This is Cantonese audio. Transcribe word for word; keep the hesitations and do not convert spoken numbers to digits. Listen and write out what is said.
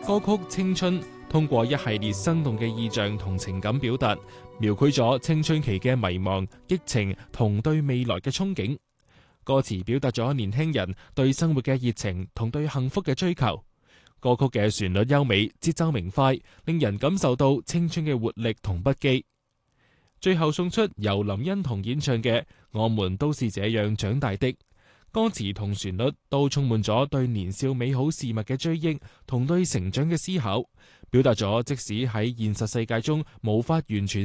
歌曲《青春》通過一系列生動嘅意象同情感表達，描繪咗青春期嘅迷茫、激情同對未來嘅憧憬。歌詞表達咗年輕人對生活嘅熱情同對幸福嘅追求。歌曲嘅旋律優美，節奏明快，令人感受到青春嘅活力同不羈。最後送出由林欣彤演唱嘅《我們都是這樣長大的》。歌詞同旋律都充滿咗對年少美好事物嘅追憶同對成長嘅思考，表達咗即使喺現實世界中無法完全